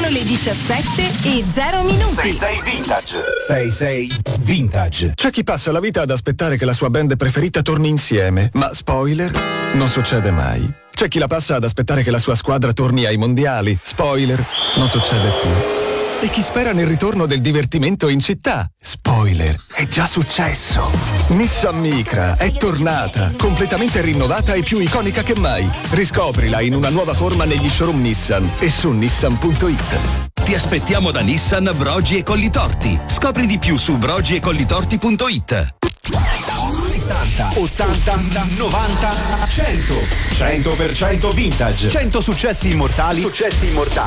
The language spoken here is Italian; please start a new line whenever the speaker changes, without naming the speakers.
Sono le 17:0
66 Vintage. 66 Vintage.
C'è chi passa la vita ad aspettare che la sua band preferita torni insieme, ma spoiler, non succede mai. C'è chi la passa ad aspettare che la sua squadra torni ai mondiali, spoiler, non succede più. E chi spera nel ritorno del divertimento in città, spoiler, è già successo. Nissan Micra è tornata, completamente rinnovata e più iconica che mai. Riscoprila in una nuova forma negli showroom Nissan e su nissan.it.
Ti aspettiamo da Nissan Brogi e Collitorti. Scopri di più su brogiecolltorti.it.
70, 80, 90, 100. 100% vintage. 100 successi immortali.